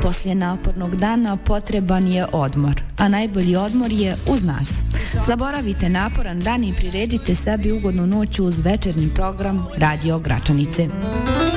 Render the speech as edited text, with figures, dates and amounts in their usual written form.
Poslije napornog dana potreban je odmor, a najbolji odmor je uz nas. Zaboravite naporan dan i priredite sebi ugodnu noć uz večernji program Radio Gračanice.